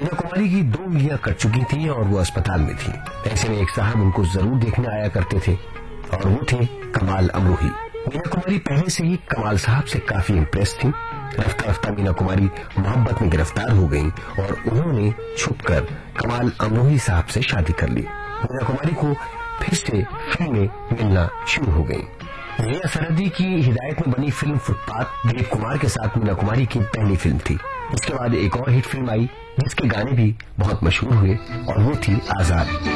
मीना कुमारी की 2 उंगलियां कट चुकी थी और वो अस्पताल में थी। ऐसे में एक साहब उनको जरूर देखने आया करते थे और वो थे कमाल अमरोही। मीना कुमारी पहले से ही कमाल साहब से काफी इम्प्रेस थी। रफ्ता रफ्ता मीना कुमारी मोहब्बत में गिरफ्तार हो गईं और उन्होंने छुपकर कमाल अमरोही साहब से शादी कर ली। मीना कुमारी को फिर से फिल्में मिलना शुरू हो गईं। रिया सरहदी की हिदायत में बनी फिल्म फुटपाथ दिलीप कुमार के साथ मीना कुमारी की पहली फिल्म थी। इसके बाद एक और हिट फिल्म आई जिसके गाने भी बहुत मशहूर हुए और वो थी आजाद।